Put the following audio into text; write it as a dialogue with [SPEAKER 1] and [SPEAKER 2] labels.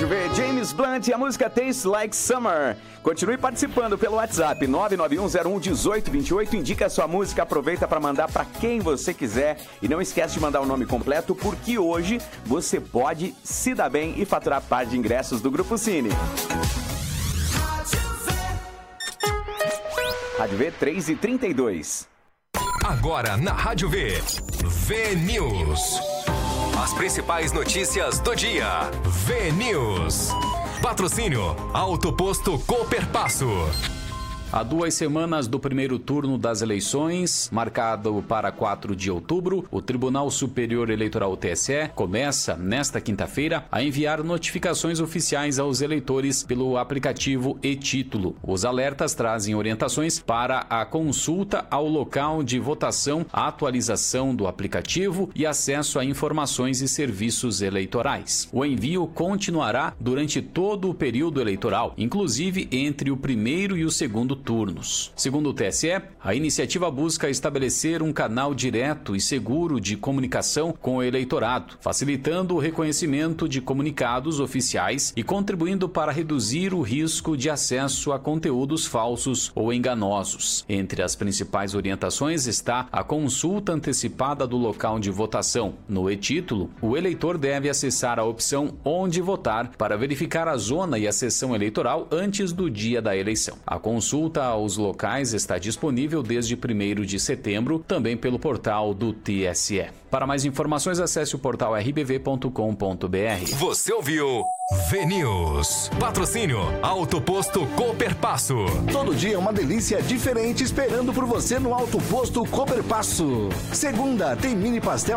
[SPEAKER 1] Rádio V, James Blunt e a música Tastes Like Summer. Continue participando pelo WhatsApp 991011828. Indica a sua música, aproveita para mandar para quem você quiser. E não esquece de mandar o nome completo, porque hoje você pode se dar bem e faturar par de ingressos do Grupo Cine. Rádio V, 3h32.
[SPEAKER 2] Agora na Rádio V, V-News. As principais notícias do dia. V-News. Patrocínio Auto Posto Cooperpasso.
[SPEAKER 3] Há 2 semanas do primeiro turno das eleições, marcado para 4 de outubro, o Tribunal Superior Eleitoral TSE começa, nesta quinta-feira, a enviar notificações oficiais aos eleitores pelo aplicativo e-Título. Os alertas trazem orientações para a consulta ao local de votação, a atualização do aplicativo e acesso a informações e serviços eleitorais. O envio continuará durante todo o período eleitoral, inclusive entre o primeiro e o segundo turnos. Segundo o TSE, a iniciativa busca estabelecer um canal direto e seguro de comunicação com o eleitorado, facilitando o reconhecimento de comunicados oficiais e contribuindo para reduzir o risco de acesso a conteúdos falsos ou enganosos. Entre as principais orientações está a consulta antecipada do local de votação. No e-Título, o eleitor deve acessar a opção Onde Votar para verificar a zona e a sessão eleitoral antes do dia da eleição. A consulta aos locais está disponível desde 1º de setembro, também pelo portal do TSE. Para mais informações, acesse o portal rbv.com.br.
[SPEAKER 2] Você ouviu V-News. Patrocínio Auto Posto Cooperpasso.
[SPEAKER 4] Todo dia uma delícia diferente esperando por você no Auto Posto Cooperpasso. Segunda tem mini pastel